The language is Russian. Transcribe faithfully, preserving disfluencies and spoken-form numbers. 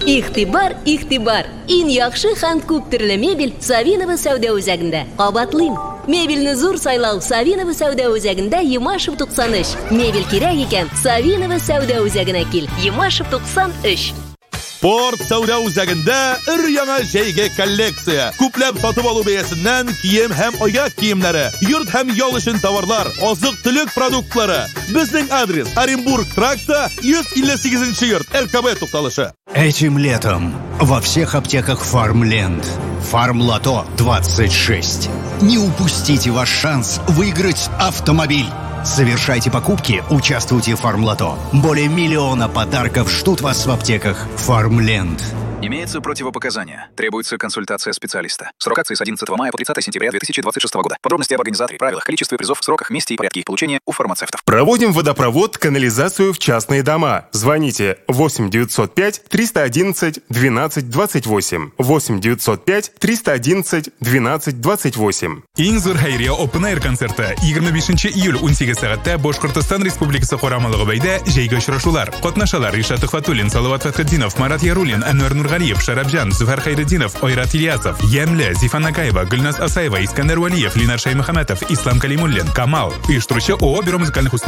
Игътибар, игътибар. Иң яхшы һәм күп төрле мебель Савинова сәүдә үзәгендә. Кабатлыйм. Мебельне зур сайлау Савинова сәүдә үзәгендә Ямашев туксан өч. Мебель кирәк икән Савинова сәүдә үзәгенә кил. Ямашев туксан өч. Спорт сәүдә үзәгендә өр-яңа җәйге коллекция. Күпләп сатып алу бәясеннән кием һәм аяк киемнәре, йорт һәм ял өчен товарлар, азык-төлек продуктлары. Безнең адрес: Оренбург тракта, йөз илле сигезенче йорт, ЛКБ тукталышы. Этим летом во всех аптеках Фармленд. Фармлото двадцать шесть. Не упустите ваш шанс выиграть автомобиль. Совершайте покупки, участвуйте в Фармлото. Более миллиона подарков ждут вас в аптеках Фармленд. Имеются противопоказания. Требуется консультация специалиста. Срок акции с одиннадцатого мая по тридцатое сентября две тысячи двадцать шестого года. Подробности об организаторе, правилах, количестве призов, сроках, месте и порядке их получения у фармацевтов. Проводим водопровод, канализацию в частные дома. Звоните восемь девятьсот пять триста одиннадцать двенадцать двадцать восемь. восемь девятьсот пять триста одиннадцать двенадцать двадцать восемь. Иң зур Хайрия Open Air концерты егерме бишенче июль он сигез сәгатьтә Башкортстан Республикасы Карамалыгы бәйдә җәйге очрашулар. Катнашалар: Ришат Фатуллин, Салават Фатхетдинов, Марат Яруллин, Әнвәр Нургалиев, Шарабҗан, Зөфәр Хәйретдинов, Айрат Ильясов, Ямле, Зифан Акаева, Гөлназ Асаева, Искәндәр Вәлиев, Линар Шаймөхәмәтов, Ислам Калимуллин, Камал. Оештыручы ООО Бюро музыкальных